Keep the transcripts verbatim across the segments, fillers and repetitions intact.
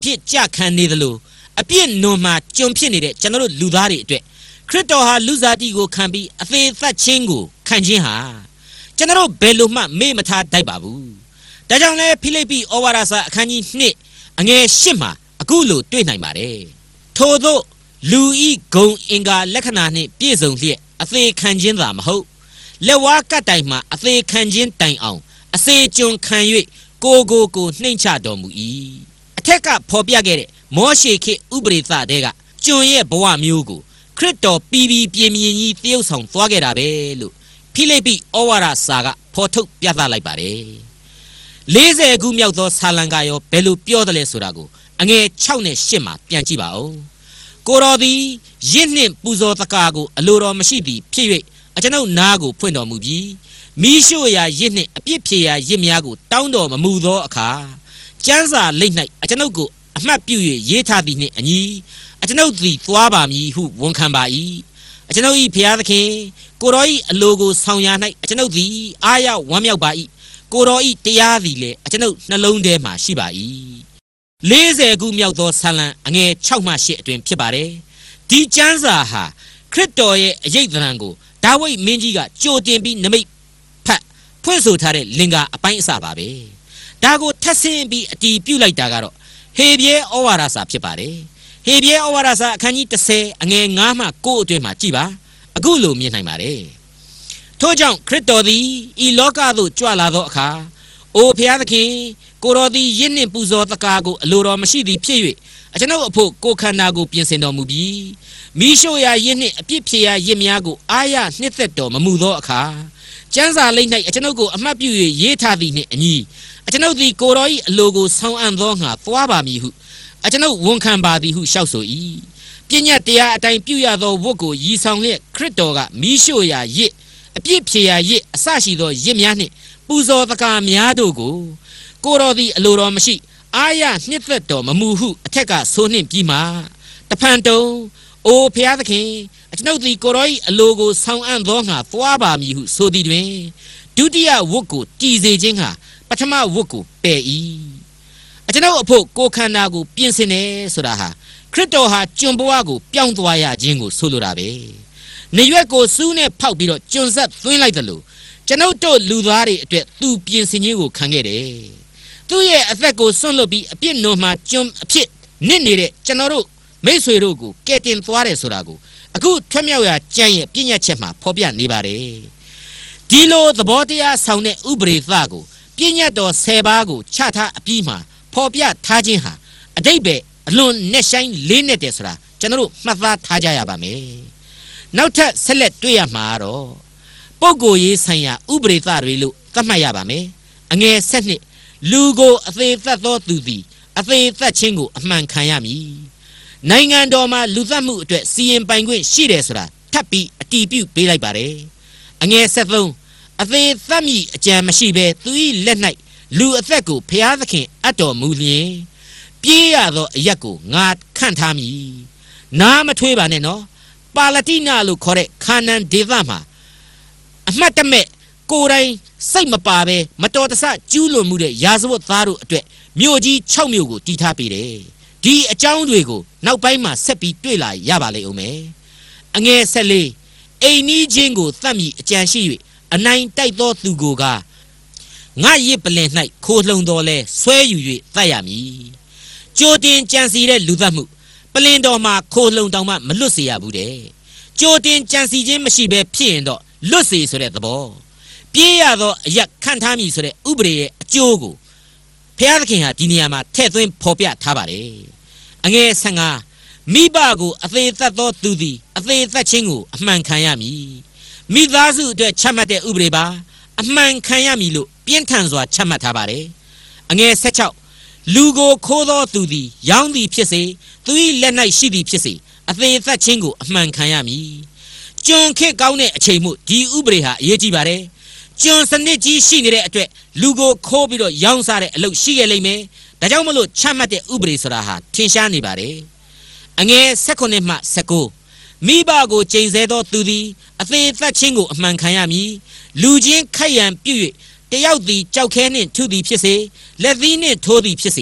ပြစ်ကြခံနေသလိုအပြစ်နွန်မှာကြုံဖြစ်နေတဲ့ကျွန်တော်တို့လူသားတွေအတွက်ခရစ်တော်ဟာလူစားတီကိုခံပြီးအသေးသက်ခြင်းကိုခံခြင်းဟာကျွန်တော်တို့ဘယ်လိုမှမေ့မထားတတ်ပါဘူးဒါကြောင့်လဲဖိလိပ္ပိဩဝါဒစာအခန်းကြီးနှစ်အငယ်ရှစ်မှာအခုလိုတွေ့နိုင်ပါတယ်ထို့သောလူဤဂုံအင်္ဂါလက္ခဏာနှင့်ပြည့်စုံလျက်အသေးခံခြင်းသာမဟုတ်လက်ဝါးကတ်တိုင်မှာအသေးခံခြင်းတိုင်အောင်အစေကျွန်ခံ၍ကိုကိုကိုနှိမ့်ချတော်မူ၏အထက်ကဖော်ပြခဲ့တဲ့မောရှေခေဥပရိသတဲကကျွန်ရဲ့ဘဝမျိုးကိုခရစ်တော်ပြည်ပြည်ပြင်းပြင်းကြီးတရုပ်ဆောင်သွားခဲ့တာပဲလို့ဖိလိပ္ပိဩဝါဒစာကဖော်ထုတ်ပြသလိုက်ပါတယ်လေးဆယ်ခုမြောက်သောဆာလံကရောဘယ်လိုပြောတယ်လဲဆိုတာကိုအငယ်၆နဲ့၈မှာပြန်ကြည့်ပါဦးကိုတော်သည်ရစ်နှင့်ပူဇော်တကားကိုအလိုတော်မရှိသည်ဖြစ်၍အကျွန်ုပ်နားကိုဖွင့်တော်မူပြီးမိရှို့ရာရစ်နှင့်အပြစ်ဖြေရာရစ်များကိုတောင်းတော်မမူသောအခါကျမ်းစာလိမ့်၌အကျွန်ုပ်ကိုအမှတ်ပြု၍ရေးထားသည်နှင့်အညီအကျွန်ုပ်သည်သွားပါမည်ဟုဝန်ခံပါ၏အကျွန်ုပ်၏ဘုရားသခင်ကိုတော်၏အလိုကိုဆောင်ရာ၌အကျွန်ုပ်သည်အားရဝမ်းမြောက်ပါ၏ကိုတော်၏တရားသည်လည်းအကျွန်ုပ်နှလုံးထဲမှာရှိပါ၏လေးဆယ်ခုမြောက်သောဆာလံအငယ်၆မှ၈အတွင်ဖြစ်ပါတယ်ဒီကျမ်းစာဟာခရစ်တော်ရဲ့အရေးသဏ္ဍာန်ကိုဒါဝိဒ်မင်းကြီးကကြိုတင်ပြီးနမိတ်ဖတ်ဖွင့်ဆိုထားတဲ့လင်္ကာအပိုင်းအစပါပဲဒါကိုထပ်ဆင်းပြီးအတီးပြုတ်လိုက်တာကတော့ဟေဘရဲဩဝါဒစာဖြစ်ပါတယ်ဟေဘရဲဩဝါဒစာအခန်းကြီး၁၀အငယ်၅မှ၉အတွင်မှာကြည်ပါအခုလိုမြင်နိုင်ပါတယ်ထို့ကြောင့်ခရစ်တော်သည်ဤလောကသို့ကြွလာသောအခါအိုဖျားသခင်ကိုတော်သည်ရစ်နှင့်ပူဇော်တကားကိုအလိုတော်မရှိသည်ဖြစ်၍အကျွန်ုပ်အဖို့ကိုခန္ဓာကိုပြင်ဆင်တော်မူပြီးမိရှို့ရာရစ်နှင့်အပြစ်ဖြေရာရစ်များကိုအားရနှစ်သက်တော်မမူသောအခါကျမ်းစာလိမ့်၌အကျွန်ုပ်ကိုအမှတ်ပြု၍ရေးထားသည်နှင့်အညီအကျွန်ုပ်သည်ကိုတော်၏အလိုကိုဆောင်အံ့သောငါသွားပါမည်ဟုအကျွန်ုပ်ဝန်ခံပါသည်ဟုလျှောက်ဆို၏ပညတ်တရားအတိုင်းပြုရသောဝတ်ကိုရည်ဆောင်လျက်ခရစ်တော်ကမိရှို့ရာရစ်အပြစ်ဖြေရာရစ်အစရှိသောရစ်များနှင့်ပူဇော်တကားများတို့ကိုကိုတော်သည်အလိုတော်မရှိအားရနှစ်သက်တော်မမူဟုအထက်ကဆိုနှင့်ပြီးမှတဖန်တုံအိုဖျားသခင်အကျွန်ုပ်သည်ကိုတော်၏အလိုကိုဆောင်အံ့သောငါသွားပါမည်ဟုဆိုသည်တွင်ဒုတိယဝတ်ကိုတည်စေခြင်းဟာပထမဝတ်ကိုပယ်၏အကျွန်ုပ်အဖို့ကိုခန္ဓာကိုပြင်ဆင်တယ်ဆိုတာဟာခရစ်တော်ဟာကျွန်ဘဝကိုပြောင်းသွားရခြင်းကိုဆိုလိုတာပဲနေရွက်ကိုစူးနဲ့ဖောက်ပြီးတော့ကျွန်ဆက်သွင်းလိုက်တယ်လို့ကျွန်ုပ်တို့လူသားတွေအတွက်သူပြင်ဆင်ခြင်းကိုခံခဲ့တယ်သူ့ရဲ့အသက်ကိုဆွန့်လွတ်ပြီးအပြစ်နွန်မှာကျွန်အဖြစ်နစ်နေတဲ့ကျွန်တော်တို့မိတ်ဆွေတို့ကိုကယ်တင်သွားတယ်ဆိုတာကိုအခုထွတ်မြောက်ရာကျမ်းရဲ့ပြည့်ညတ်ချက်မှာဖော်ပြနေပါတယ်ဒီလိုသဘောတရားဆောင်တဲ့ဥပရိသကိုပြည့်ညတ်တော်၁၀ပါးကိုချထားအပြီးမှာဖော်ပြထားခြင်းဟာအတိတ်ပဲအလွန်နဲ့ဆိုင်လေးနဲ့တယ်ဆိုတာကျွန်တော်တို့မှတ်သားထားကြရပါမယ်နောက်ထပ်ဆက်လက်တွေ့ရမှာတော့ပုဂ္ဂိုလ်ရေးဆိုင်ရာဥပရိသတွေလို့သတ်မှတ်ရပါမယ်အငယ်၁၂လူကိုအသေးသက်သောသူသည်အသေးသက်ခြင်းကိုအမှန်ခံရမည်နိုင်ငံတော်မှာလူသတ်မှုအတွက်စီရင်ပိုင်ခွင့်ရှိတယ်ဆိုတာထပ်ပြီးအတည်ပြုပေးလိုက်ပါတယ်အငယ်၁၃အသေးသက်မိအကြံမရှိဘဲသူ၏လက်၌လူအသက်ကိုဖျားသခင်အပ်တော်မူလျင်ပြေးရသောအရက်ကိုငါခန့်ထားမည်နားမထွေးပါနဲ့နော်ပါလတိနာလို့ခေါ်တဲ့ခါနန်ဒေသမှာအမှတ်တမဲ့ကိုယ်တိုင်စိတ်မပါပဲမတော်တဆကျူးလွန်မှုတဲ့ရာဇဝတ်သားတို့အတွက်မြို့ကြီး၆မြို့ကိုတည်ထားပေးတယ်ဒီအကြောင်းတွေကိုနောက်ပိုင်းမှာဆက်ပြီးတွေ့လာရပါလိမ့်ဦးမယ်အငယ်၁၄အိမ်နီးချင်းကိုသတ်မိအကြံရှိ၍အနိုင်တိုက်သောသူကိုကငါရစ်ပလင်၌ခိုးလှုံတော်လဲဆွဲယူ၍သတ်ရမည်ကြိုတင်ကြံစီတဲ့လူသတ်မှုပလင်တော်မှာခိုးလှုံတောင်မှမလွတ်စေရဘူးတဲ့ကြိုတင်ကြံစီခြင်းမရှိဘဲဖြစ်ရင်တော့လွတ်စေဆိုတဲ့သဘောပြေးရသောအရက်ခန့်ထားမည်ဆိုတဲ့ဥပဒေရဲ့အကျိုးကိုဘုရားသခင်ဟာဒီနေရာမှာထည့်သွင်းဖော်ပြထားပါတယ်အငယ်၁၅မိဘကိုအသေးသက်သောသူသည်အသေးသက်ခြင်းကိုအမှန်ခံရမည်မိသားစုအတွက်ချမှတ်တဲ့ဥပဒေပါအမှန်ခံရမည်လို့ပြင်းထန်စွာချမှတ်ထားပါတယ်အငယ်၁၆လူကိုခိုးသောသူသည်ရောင်းသည်ဖြစ်စေသူ၏လက်၌ရှိသည်ဖြစ်စေအသေးသက်ခြင်းကိုအမှန်ခံရမည်ကျွန်ခေတ်ကောင်းတဲ့အချိန်မှဒီဥပဒေဟာအရေးကြီးပါတယ်ကျွန်စနစ်ကြီးရှိနေတဲ့အတွက်လူကိုခိုးပြီးတော့ရောင်းစားတဲ့အလုပ်ရှိခဲ့လိမ့်မယ်ဒါကြောင့်မလို့ချမှတ်တဲ့ဥပဒေဆိုတာဟာထင်ရှားနေပါတယ်အငယ်၁၉မှ၁၉မိဘကိုကျိန်ဆဲသောသူသည်အသေးသက်ခြင်းကိုအမှန်ခံရမည်လူချင်းခိုက်ရန်ပြု၍တယောက်သည်ကြောက်ခဲနှင့်ထုသည်ဖြစ်စေလက်သီးနှင့်ထိုးသည်ဖြစ်စေ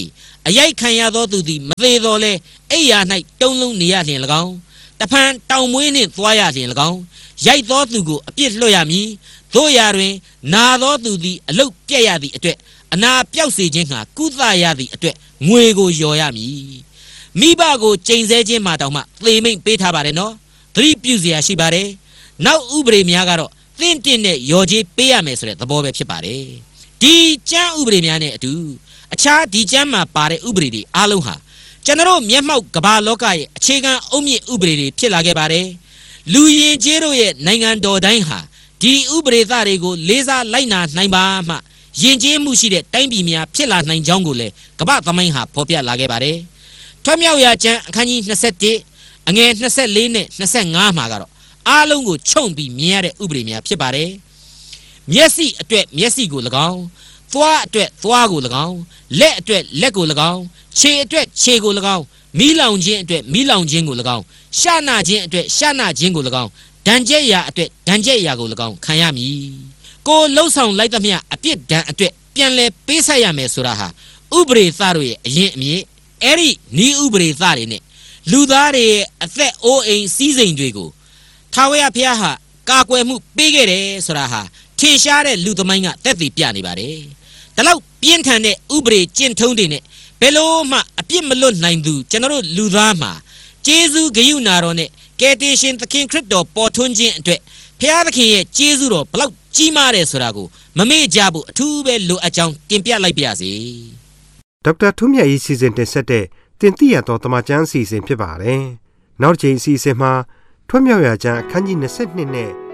အရိုက်ခံရသောသူသည်မသေးတော်လဲအိယာ၌တုံးလုံးနေရလျင်၎င်းတဖန်တောင်မွေးနှင့်သွားရလျင်၎င်းရိုက်သောသူကိုအပြစ်လွှတ်ရမည်တို့ရာတွင်နာသောသူသည်အလုတ်ပြက်ရသည့်အတွက်အနာပြောက်စေခြင်းဟာကုသရသည့်အတွက်ငွေကိုလျော်ရမည်မိဘကိုကျိန်ဆဲခြင်းမှာတောင်မှသေမိန့်ပေးထားပါတယ်နော်သတိပြုစရာရှိပါတယ်နောက်ဥပဒေများကတော့သင့်တင့်နဲ့လျော်ကြေးပေးရမယ်ဆိုတဲ့သဘောပဲဖြစ်ပါတယ်ဒီကျမ်းဥပဒေများနဲ့အတူအခြားဒီကျမ်းမှာပါတဲ့ဥပဒေတွေအားလုံးဟာကျွန်တော်မျက်မှောက်ကမ္ဘာလောကရဲ့အခြေခံအုတ်မြစ်ဥပဒေတွေဖြစ်လာခဲ့ပါတယ်လူရင်ကျေးတို့ရဲ့နိုင်ငံတော်တိုင်းဟာဒီဥပဒေသားတွေကိုလေးစားလိုက်နာနိုင်ပါမှယဉ်ကျေးမှုရှိတဲ့တိုင်းပြည်များဖြစ်လာနိုင်ကြောင်းကိုလည်းကမ္ဘာသမိုင်းဟာဖော်ပြလာခဲ့ပါတယ်ထွတ်မြောက်ရာကျမ်းအခန်းကြီး၂၁အငယ်၂၄နဲ့၂၅မှာကတော့အားလုံးကိုခြုံပြီးမြင်ရတဲ့ဥပဒေများဖြစ်ပါတယ်မျက်စိအတွက်မျက်စိကို၎င်းသွားအတွက်သွားကို၎င်းလက်အတွက်လက်ကို၎င်းခြေအတွက်ခြေကို၎င်းမီးလောင်ခြင်းအတွက်မီးလောင်ခြင်းကို၎င်းရှနာခြင်းအတွက်ရှနာခြင်းကို၎င်းဒဏ်ကျက်ရာအတွက်ဒဏ်ကျက်ရာကို၎င်းခံရမည်ကိုလှုပ်ဆောင်လိုက်သမျှအပြစ်ဒဏ်အတွက်ပြန်လဲပေးဆက်ရမယ်ဆိုတာဟာဥပဒေသားတို့ရဲ့အရင်အမြစ်အဲ့ဒီဤဥပဒေသားတွေနဲ့လူသားတွေရဲ့အသက်အိုးအိမ်စည်းစိမ်တွေကိုထာဝရဘုရားဟာကာကွယ်မှုပေးခဲ့တယ်ဆိုတာဟာထင်ရှားတဲ့လူသမိုင်းကသက်သေပြနေပါတယ်ဒါလောက်ပြင်းထန်တဲ့ဥပဒေကျင့်ထုံးတွေနဲ့ဘယ်လို့မှအပြစ်မလွတ်နိုင်သူကျွန်တော်တို့လူသားမှာကျေးဇူးဂရုဏာတော်နဲ့ကယ်တင်ရှင်သခင်ခရစ်တော်ပေါ်ထွန်းခြင်းအတွက်ဘုရားသခင်ရဲ့ကျေးဇူးတော်ဘလောက်ကြီးမားတယ်ဆိုတာကိုမမေ့ကြဘူးအထူးပဲလိုအပ်ကြောင်းတင်ပြလိုက်ပါရစေဒေါက်တာထွန်းမြတ်၏စီစဉ်တင်ဆက်တဲ့တင်ပြရသောတမချန်းအစီအစဉ်ဖြစ်ပါတယ်နောက်တစ်ချိန်အစီအစဉ်မှာထွန်းမြောက်ရာကျမ်းအခန်းကြီး၂၂နဲ့